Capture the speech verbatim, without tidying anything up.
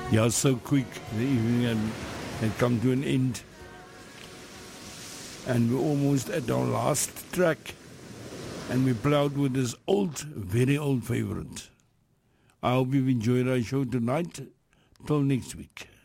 Yeah, so quick, the evening had, had come to an end. And we're almost at our last track. And we plowed with this old, very old favorite. I hope you've enjoyed our show tonight. Till next week.